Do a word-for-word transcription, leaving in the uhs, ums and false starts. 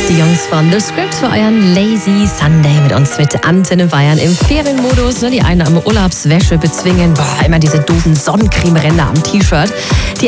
Die Jungs von The Script für euren Lazy Sunday mit uns mit Antenne Bayern im Ferienmodus. Die eine am Urlaubswäsche bezwingen. Boah, immer diese doofen Sonnencreme-Ränder am T-Shirt. Die